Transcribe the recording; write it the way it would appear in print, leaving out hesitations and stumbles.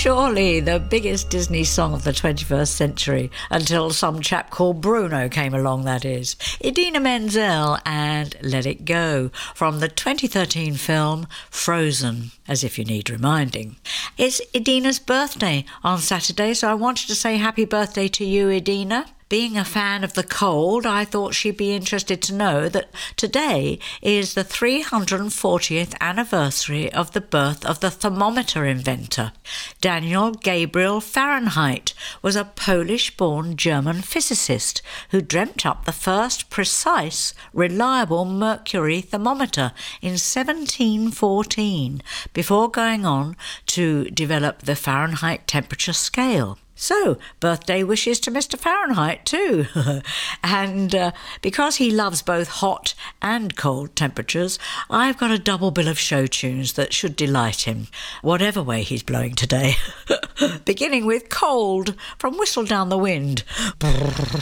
surely the biggest Disney song of the 21st century, until some chap called Bruno came along, that is. Idina Menzel and Let It Go, from the 2013 film Frozen, as if you need reminding. It's Idina's birthday on Saturday, so I wanted to say happy birthday to you, Idina. Being a fan of the cold, I thought she'd be interested to know that today is the 340th anniversary of the birth of the thermometer inventor. Daniel Gabriel Fahrenheit was a Polish-born German physicist who dreamt up the first precise, reliable mercury thermometer in 1714, before going on to develop the Fahrenheit temperature scale. So, birthday wishes to Mr. Fahrenheit too. And because he loves both hot and cold temperatures, I've got a double bill of show tunes that should delight him, whatever way he's blowing today. Beginning with Cold from Whistle Down the Wind.